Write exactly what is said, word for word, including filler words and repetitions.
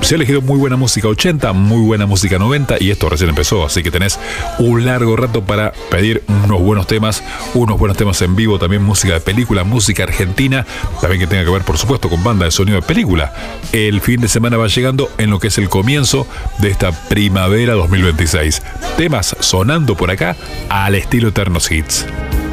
Se ha elegido muy buena música ochenta, muy buena música noventa y esto recién empezó, así que tenés un largo rato para pedir unos buenos temas, unos buenos temas en vivo, también música de película, música argentina, también que tenga que ver por supuesto con banda de sonido de película. El fin de semana va llegando en lo que es el comienzo de esta primavera dos mil veintiséis. Temas sonando por acá al estilo Eternos Hits.